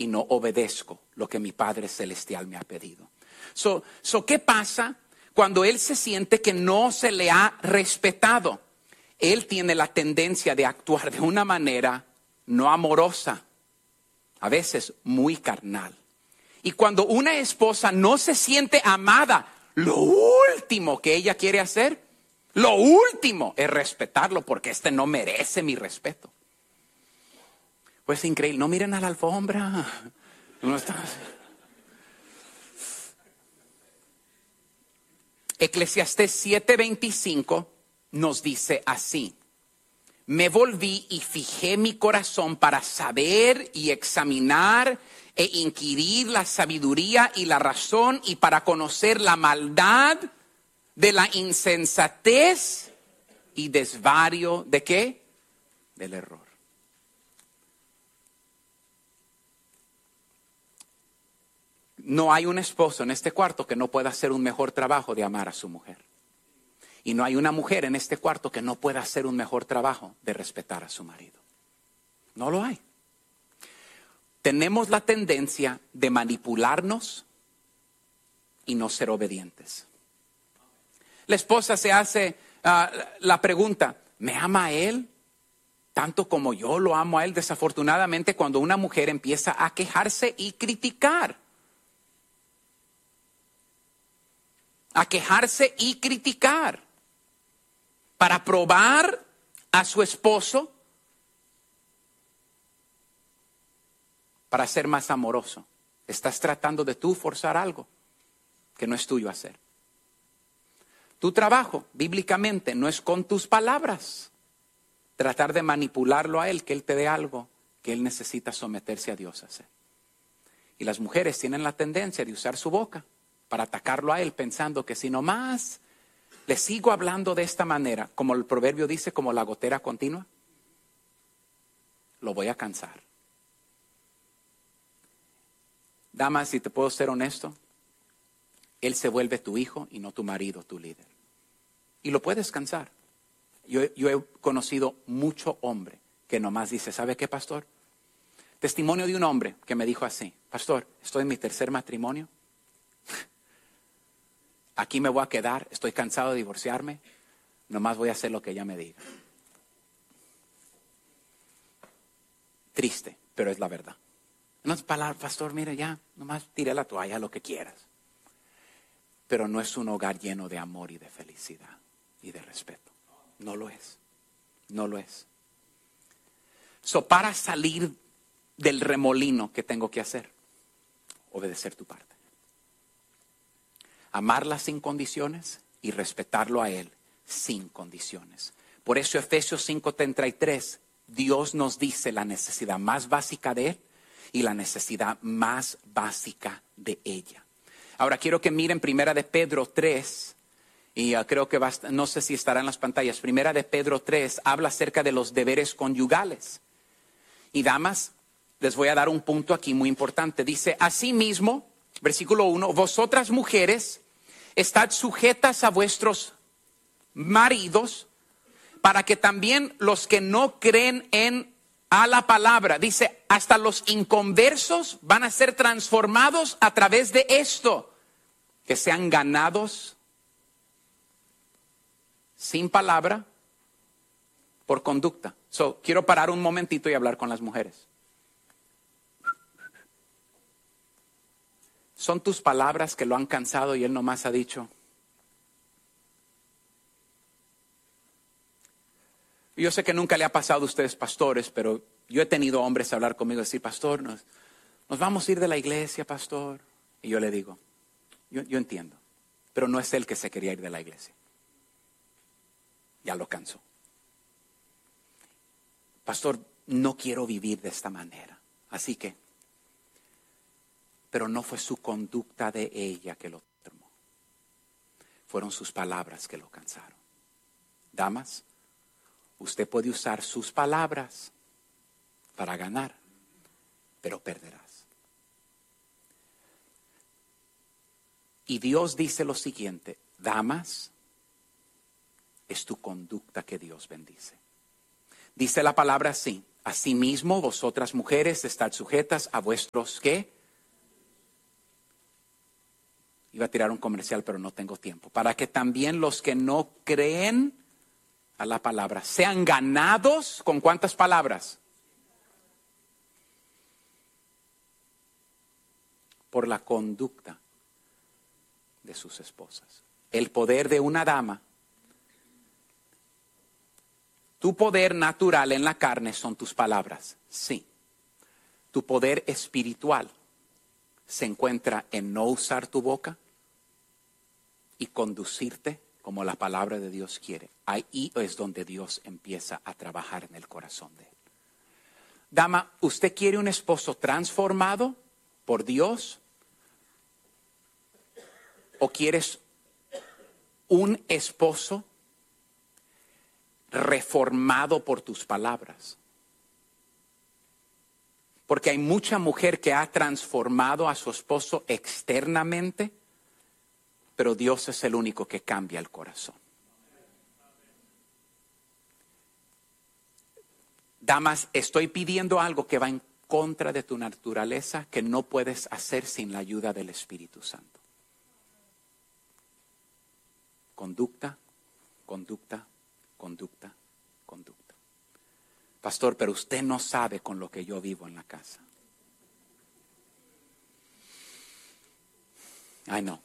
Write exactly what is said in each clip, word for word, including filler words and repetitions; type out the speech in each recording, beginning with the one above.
y no obedezco lo que mi Padre Celestial me ha pedido. So, so, ¿qué pasa cuando él se siente que no se le ha respetado? Él tiene la tendencia de actuar de una manera no amorosa, a veces muy carnal. Y cuando una esposa no se siente amada, lo último que ella quiere hacer, lo último es respetarlo, porque este no merece mi respeto. Pues increíble, no miren a la alfombra. No está... Eclesiastés siete veinticinco nos dice así: me volví y fijé mi corazón para saber y examinar e inquirir la sabiduría y la razón, y para conocer la maldad de la insensatez y desvarío de ¿qué? Del error. No hay un esposo en este cuarto que no pueda hacer un mejor trabajo de amar a su mujer. Y no hay una mujer en este cuarto que no pueda hacer un mejor trabajo de respetar a su marido. No lo hay. Tenemos la tendencia de manipularnos y no ser obedientes. La esposa se hace uh, la pregunta: ¿me ama a él tanto como yo lo amo a él? Desafortunadamente, cuando una mujer empieza a quejarse y criticar, a quejarse y criticar para probar a su esposo, para ser más amoroso, estás tratando de tú forzar algo que no es tuyo hacer. Tu trabajo, bíblicamente, no es con tus palabras tratar de manipularlo a él, que él te dé algo que él necesita someterse a Dios a hacer. Y las mujeres tienen la tendencia de usar su boca para atacarlo a él, pensando que si nomás le sigo hablando de esta manera, como el proverbio dice, como la gotera continua, lo voy a cansar. Damas, si te puedo ser honesto, él se vuelve tu hijo y no tu marido, tu líder. Y lo puedes cansar. Yo, yo he conocido mucho hombre que nomás dice: ¿sabe qué, pastor? Testimonio de un hombre que me dijo así: pastor, estoy en mi tercer matrimonio. Aquí me voy a quedar, estoy cansado de divorciarme, nomás voy a hacer lo que ella me diga. Triste, pero es la verdad. No es palabra, pastor, mire ya, nomás tire la toalla, lo que quieras. Pero no es un hogar lleno de amor y de felicidad y de respeto. No lo es, no lo es. So, para salir del remolino, ¿qué tengo que hacer? Obedecer tu parte. Amarla sin condiciones y respetarlo a él sin condiciones. Por eso Efesios cinco treinta y tres, Dios nos dice la necesidad más básica de él y la necesidad más básica de ella. Ahora quiero que miren Primera de Pedro tres, y uh, creo que va, no sé si estará en las pantallas. Primera de Pedro tres habla acerca de los deberes conyugales. Y damas, les voy a dar un punto aquí muy importante. Dice: asimismo, versículo uno, vosotras mujeres, estad sujetas a vuestros maridos, para que también los que no creen en a la palabra, dice, hasta los inconversos van a ser transformados a través de esto, que sean ganados sin palabra por conducta. So, quiero parar un momentito y hablar con las mujeres. ¿Son tus palabras que lo han cansado y él nomás ha dicho? Yo sé que nunca le ha pasado a ustedes, pastores, pero yo he tenido hombres hablar conmigo y decir: pastor, nos, nos vamos a ir de la iglesia, pastor. Y yo le digo: yo, yo entiendo, pero no es él que se quería ir de la iglesia. Ya lo cansó. Pastor, no quiero vivir de esta manera. Así que, pero no fue su conducta de ella que lo tomó. Fueron sus palabras que lo cansaron. Damas, usted puede usar sus palabras para ganar, pero perderás. Y Dios dice lo siguiente: damas, es tu conducta que Dios bendice. Dice la palabra así, Asimismo, vosotras mujeres, estad sujetas a vuestros, ¿qué? Iba a tirar un comercial, pero no tengo tiempo. Para que también los que no creen a la palabra sean ganados, ¿con cuántas palabras? Por la conducta de sus esposas. El poder de una dama. Tu poder natural en la carne son tus palabras, sí. Tu poder espiritual se encuentra en no usar tu boca y conducirte como la palabra de Dios quiere. Ahí es donde Dios empieza a trabajar en el corazón de él. Dama, ¿usted quiere un esposo transformado por Dios? ¿O quieres un esposo reformado por tus palabras? Porque hay mucha mujer que ha transformado a su esposo externamente, pero Dios es el único que cambia el corazón. Damas, estoy pidiendo algo que va en contra de tu naturaleza, que no puedes hacer sin la ayuda del Espíritu Santo. Conducta, conducta, conducta, conducta. Pastor, pero usted no sabe con lo que yo vivo en la casa. Ay, no.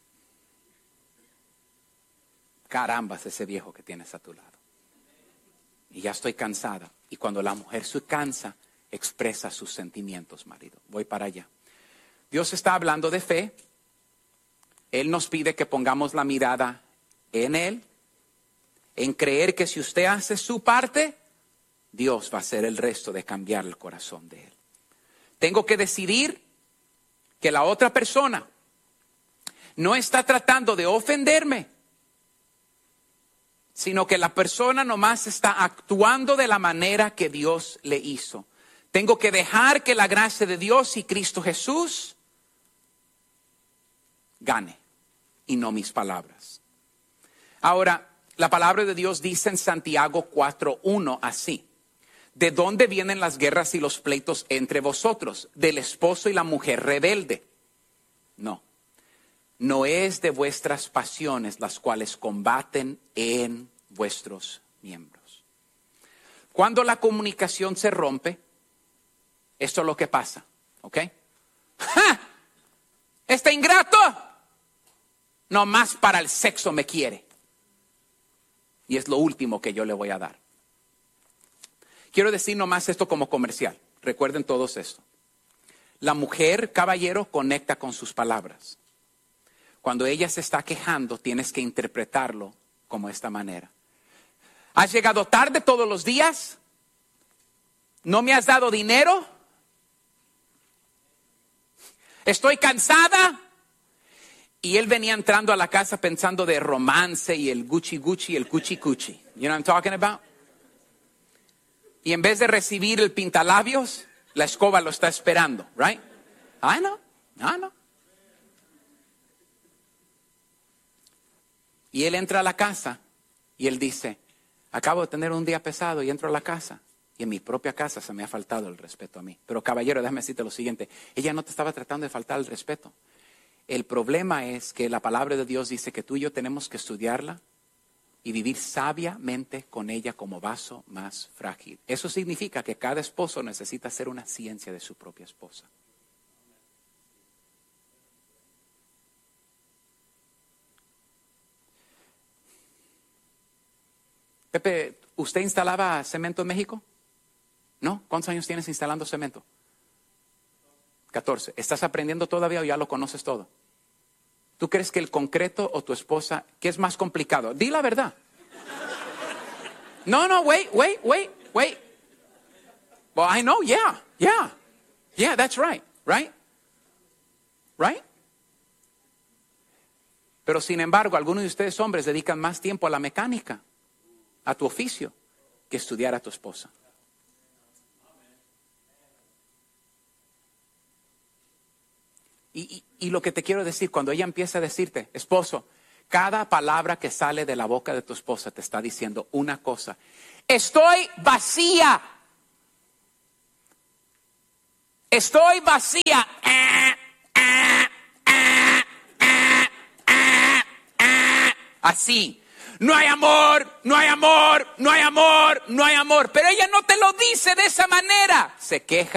Carambas ese viejo que tienes a tu lado. Y ya estoy cansada. Y cuando la mujer se cansa, expresa sus sentimientos, marido. Voy para allá. Dios está hablando de fe. Él nos pide que pongamos la mirada en Él, en creer que si usted hace su parte, Dios va a hacer el resto de cambiar el corazón de Él. Tengo que decidir que la otra persona no está tratando de ofenderme, sino que la persona nomás está actuando de la manera que Dios le hizo. Tengo que dejar que la gracia de Dios y Cristo Jesús gane y no mis palabras. Ahora, la palabra de Dios dice en Santiago cuatro uno así: ¿de dónde vienen las guerras y los pleitos entre vosotros? ¿Del esposo y la mujer rebelde? No, no es de vuestras pasiones las cuales combaten en vuestros miembros. Cuando la comunicación se rompe, esto es lo que pasa, ¿ok? ¡Ja! Este ingrato no más para el sexo me quiere. Y es lo último que yo le voy a dar. Quiero decir nomás esto como comercial. Recuerden todos esto. La mujer, caballero, conecta con sus palabras. Cuando ella se está quejando, tienes que interpretarlo como esta manera. ¿Has llegado tarde todos los días? ¿No me has dado dinero? ¿Estoy cansada? Y él venía entrando a la casa pensando de romance y el Gucci Gucci y el Cuchi Cuchi. You know what I'm talking about? Y en vez de recibir el pintalabios, la escoba lo está esperando, right? I know, I know. Y él entra a la casa y él dice, acabo de tener un día pesado y entro a la casa. Y en mi propia casa se me ha faltado el respeto a mí. Pero caballero, déjame decirte lo siguiente. Ella no te estaba tratando de faltar el respeto. El problema es que la palabra de Dios dice que tú y yo tenemos que estudiarla y vivir sabiamente con ella como vaso más frágil. Eso significa que cada esposo necesita hacer una ciencia de su propia esposa. Pepe, ¿usted instalaba cemento en México? ¿No? ¿Cuántos años tienes instalando cemento? catorce. ¿Estás aprendiendo todavía o ya lo conoces todo? ¿Tú crees que el concreto o tu esposa, qué es más complicado? Di la verdad. No, no, wait, wait, wait, wait. Well, I know, yeah, yeah. Yeah, that's right, right? Right? Pero sin embargo, algunos de ustedes hombres dedican más tiempo a la mecánica, a tu oficio, que estudiar a tu esposa. Y, y, y lo que te quiero decir, cuando ella empieza a decirte, esposo, cada palabra que sale de la boca de tu esposa te está diciendo una cosa. Estoy vacía. Estoy vacía. Así. No hay amor, no hay amor, no hay amor, no hay amor. Pero ella no te lo dice de esa manera. Se queja